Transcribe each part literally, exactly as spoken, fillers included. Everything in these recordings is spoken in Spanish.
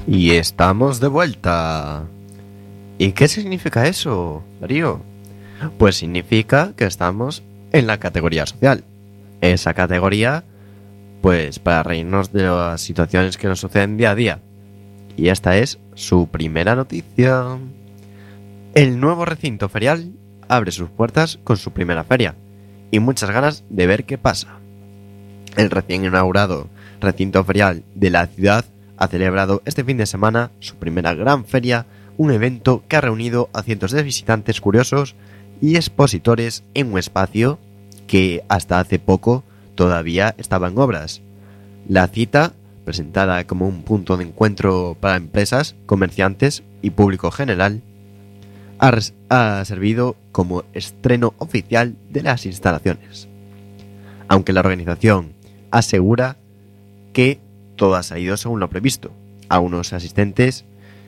Y estamos de vuelta. ¿Y qué significa eso, Darío? Pues significa que estamos en la categoría social. Esa categoría, pues para reírnos de las situaciones que nos suceden día a día. Y esta es su primera noticia. El nuevo recinto ferial abre sus puertas con su primera feria y muchas ganas de ver qué pasa. El recién inaugurado recinto ferial de la ciudad ha celebrado este fin de semana su primera gran feria, un evento que ha reunido a cientos de visitantes curiosos y expositores en un espacio que hasta hace poco todavía estaba en obras. La cita, presentada como un punto de encuentro para empresas, comerciantes y público general, ha, res- ha servido como estreno oficial de las instalaciones. Aunque la organización asegura que todo ha salido según lo previsto, algunos asistentes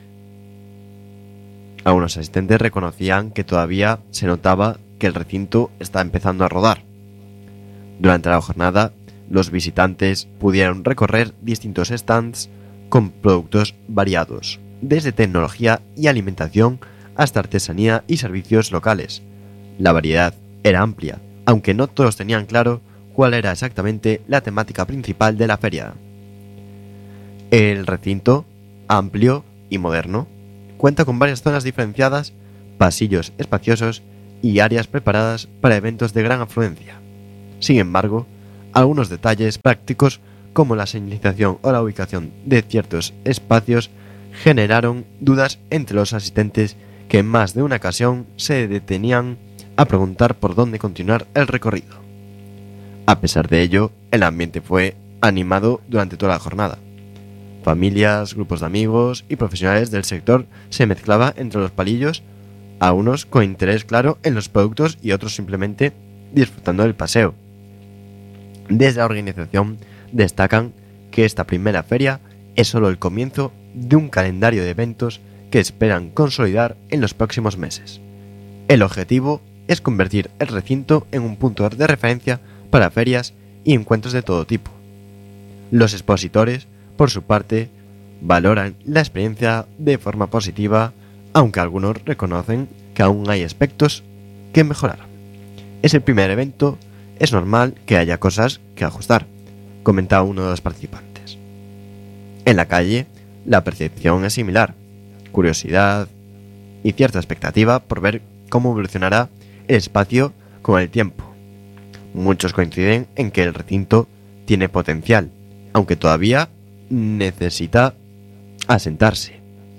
algunos asistentes reconocían que todavía se notaba que el recinto está empezando a rodar. Durante la jornada, los visitantes pudieron recorrer distintos stands con productos variados, desde tecnología y alimentación hasta artesanía y servicios locales. La variedad era amplia, aunque no todos tenían claro cuál era exactamente la temática principal de la feria. El recinto, amplio y moderno, cuenta con varias zonas diferenciadas, pasillos espaciosos y áreas preparadas para eventos de gran afluencia. Sin embargo, algunos detalles prácticos, como la señalización o la ubicación de ciertos espacios, generaron dudas entre los asistentes que en más de una ocasión se detenían a preguntar por dónde continuar el recorrido. A pesar de ello, el ambiente fue animado durante toda la jornada. Familias, grupos de amigos y profesionales del sector se mezclaba entre los palillos, a unos con interés claro en los productos y otros simplemente disfrutando del paseo. Desde la organización destacan que esta primera feria es solo el comienzo de un calendario de eventos que esperan consolidar en los próximos meses. El objetivo es convertir el recinto en un punto de referencia para ferias y encuentros de todo tipo. Los expositores, por su parte, valoran la experiencia de forma positiva, aunque algunos reconocen que aún hay aspectos que mejorar. Es el primer evento, es normal que haya cosas que ajustar, comentaba uno de los participantes. En la calle, la percepción es similar, curiosidad y cierta expectativa por ver cómo evolucionará el espacio con el tiempo. Muchos coinciden en que el recinto tiene potencial, aunque todavía necesita asentarse.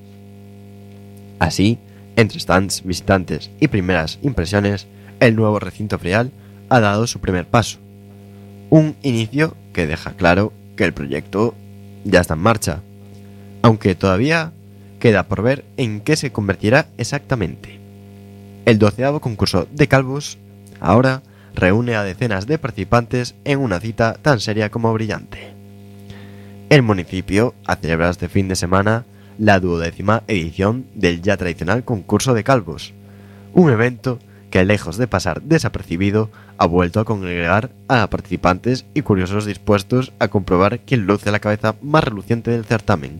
Así, entre stands, visitantes y primeras impresiones, el nuevo recinto ferial ha dado su primer paso. Un inicio que deja claro que el proyecto ya está en marcha, aunque todavía queda por ver en qué se convertirá exactamente. El doceavo concurso de Calvus ahora reúne a decenas de participantes en una cita tan seria como brillante. El municipio ha celebrado este fin de semana la duodécima edición del ya tradicional concurso de calvos, un evento que, lejos de pasar desapercibido, ha vuelto a congregar a participantes y curiosos dispuestos a comprobar quién luce la cabeza más reluciente del certamen.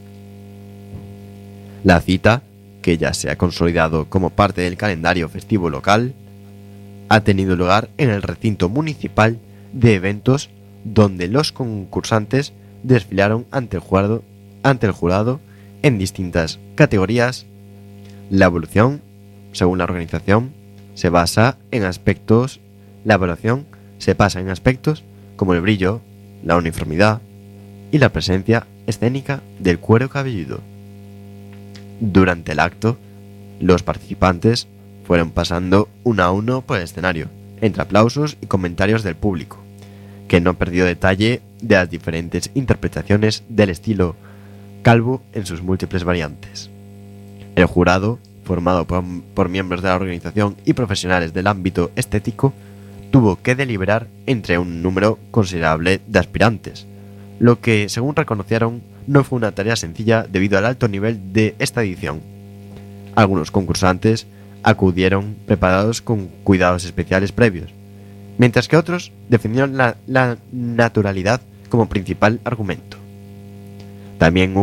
La cita, que ya se ha consolidado como parte del calendario festivo local, ha tenido lugar en el recinto municipal de eventos, donde los concursantes desfilaron ante el jurado, ante el jurado en distintas categorías. La evolución, según la organización, se basa en aspectos, la evaluación se basa en aspectos como el brillo, la uniformidad y la presencia escénica del cuero cabelludo. Durante el acto, los participantes fueron pasando uno a uno por el escenario, entre aplausos y comentarios del público, que no perdió detalle de las diferentes interpretaciones del estilo calvo en sus múltiples variantes. El jurado, formado por, por miembros de la organización y profesionales del ámbito estético, tuvo que deliberar entre un número considerable de aspirantes, lo que, según reconocieron, no fue una tarea sencilla debido al alto nivel de esta edición. Algunos concursantes acudieron preparados con cuidados especiales previos, mientras que otros defendieron la, la naturalidad como principal argumento. También hubo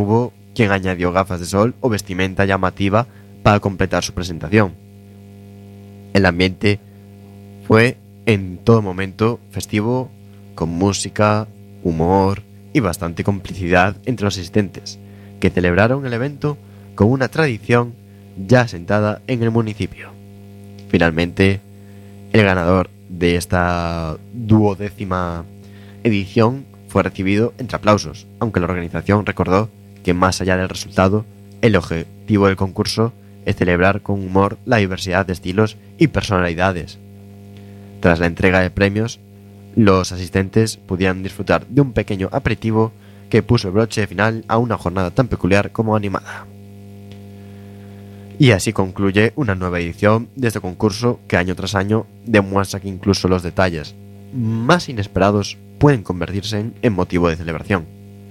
quien añadió gafas de sol o vestimenta llamativa para completar su presentación. El ambiente fue en todo momento festivo, con música, humor y bastante complicidad entre los asistentes, que celebraron el evento con una tradición ya asentada en el municipio. Finalmente, el ganador de esta duodécima edición fue recibido entre aplausos, aunque la organización recordó que más allá del resultado, el objetivo del concurso es celebrar con humor la diversidad de estilos y personalidades. Tras la entrega de premios, los asistentes pudieron disfrutar de un pequeño aperitivo que puso el broche final a una jornada tan peculiar como animada. Y así concluye una nueva edición de este concurso que año tras año demuestra que incluso los detalles más inesperados pueden convertirse en motivo de celebración.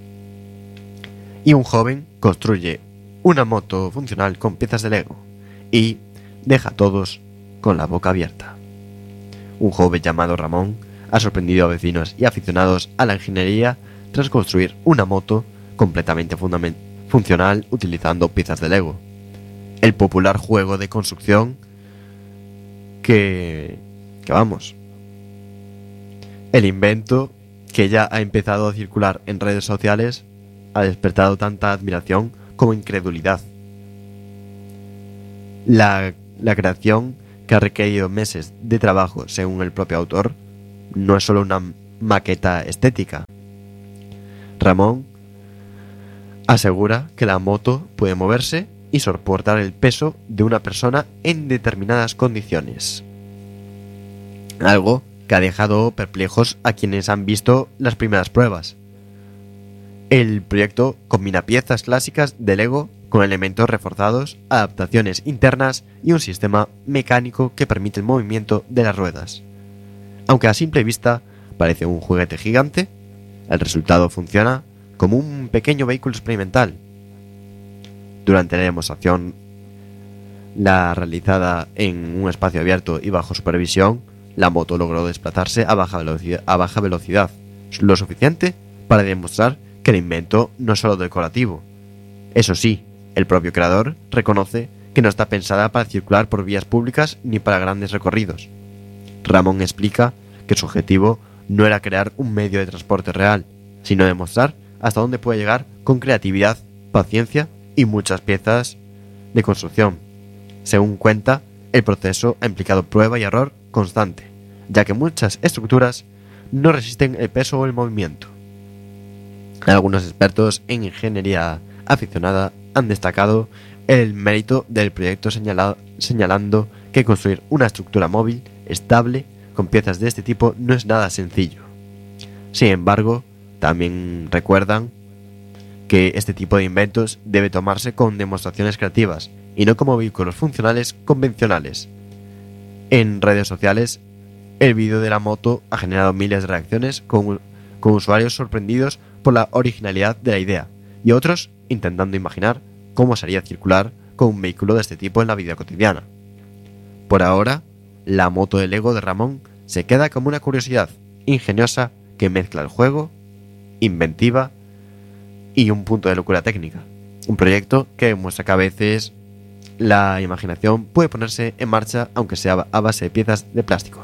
Y un joven construye una moto funcional con piezas de Lego y deja a todos con la boca abierta. Un joven llamado Ramón ha sorprendido a vecinos y aficionados a la ingeniería tras construir una moto completamente funcional utilizando piezas de Lego. El popular juego de construcción que, que vamos, el invento que ya ha empezado a circular en redes sociales ha despertado tanta admiración como incredulidad. La, la creación, que ha requerido meses de trabajo según el propio autor, no es solo una maqueta estética. Ramón asegura que la moto puede moverse y soportar el peso de una persona en determinadas condiciones. Algo que ha dejado perplejos a quienes han visto las primeras pruebas. El proyecto combina piezas clásicas de Lego con elementos reforzados, adaptaciones internas y un sistema mecánico que permite el movimiento de las ruedas. Aunque a simple vista parece un juguete gigante, el resultado funciona como un pequeño vehículo experimental. Durante la demostración, la realizada en un espacio abierto y bajo supervisión, la moto logró desplazarse a baja velocidad, a baja velocidad, lo suficiente para demostrar que el invento no es solo decorativo. Eso sí, el propio creador reconoce que no está pensada para circular por vías públicas ni para grandes recorridos. Ramón explica que su objetivo no era crear un medio de transporte real, sino demostrar hasta dónde puede llegar con creatividad, paciencia y muchas piezas de construcción. Según cuenta, el proceso ha implicado prueba y error constante, ya que muchas estructuras no resisten el peso o el movimiento. Algunos expertos en ingeniería aficionada han destacado el mérito del proyecto, señalado, señalando que construir una estructura móvil estable con piezas de este tipo no es nada sencillo. Sin embargo, también recuerdan que este tipo de inventos debe tomarse con demostraciones creativas y no como vehículos funcionales convencionales. En redes sociales, el vídeo de la moto ha generado miles de reacciones con, con usuarios sorprendidos por la originalidad de la idea y otros intentando imaginar cómo sería circular con un vehículo de este tipo en la vida cotidiana. Por ahora, la moto de Lego de Ramón se queda como una curiosidad ingeniosa que mezcla el juego, inventiva y un punto de locura técnica. Un proyecto que demuestra que a veces la imaginación puede ponerse en marcha aunque sea a base de piezas de plástico.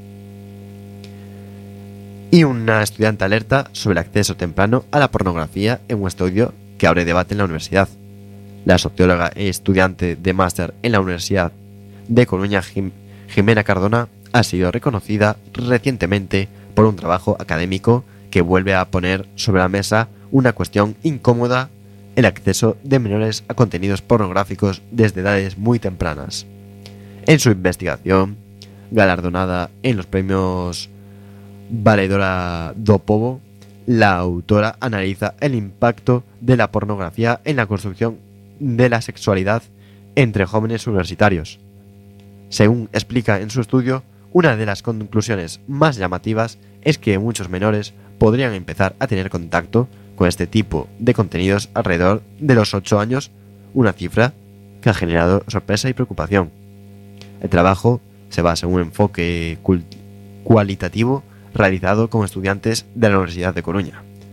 Y una estudiante alerta sobre el acceso temprano a la pornografía en un estudio que abre debate en la universidad. La socióloga e estudiante de máster en la Universidad de Coruña, Jim- Jimena Cardona, ha sido reconocida recientemente por un trabajo académico que vuelve a poner sobre la mesa una cuestión incómoda: el acceso de menores a contenidos pornográficos desde edades muy tempranas. En su investigación, galardonada en los premios Valedora do Povo, la autora analiza el impacto de la pornografía en la construcción de la sexualidad entre jóvenes universitarios. Según explica en su estudio, una de las conclusiones más llamativas es que muchos menores podrían empezar a tener contacto con este tipo de contenidos alrededor de los ocho años, una cifra que ha generado sorpresa y preocupación. El trabajo se basa en un enfoque cualitativo realizado con estudiantes de la Universidad de Coruña,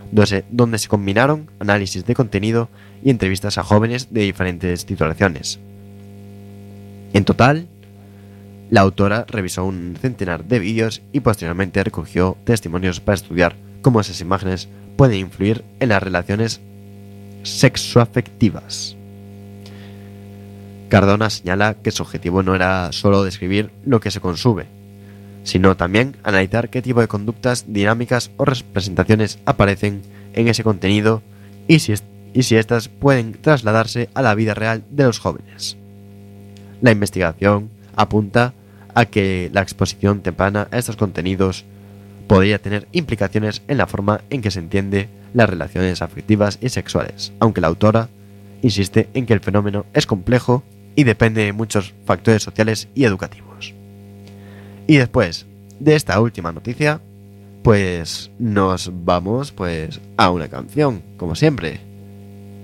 donde se combinaron análisis de contenido y entrevistas a jóvenes de diferentes titulaciones. En total, la autora revisó un centenar de vídeos y posteriormente recogió testimonios para estudiar cómo esas imágenes pueden influir en las relaciones sexoafectivas. Cardona señala que su objetivo no era solo describir lo que se consume, sino también analizar qué tipo de conductas, dinámicas o representaciones aparecen en ese contenido y si, y si éstas pueden trasladarse a la vida real de los jóvenes. La investigación apunta a que la exposición temprana a estos contenidos podría tener implicaciones en la forma en que se entiende las relaciones afectivas y sexuales, aunque la autora insiste en que el fenómeno es complejo y depende de muchos factores sociales y educativos. Y después de esta última noticia, pues nos vamos pues a una canción, como siempre.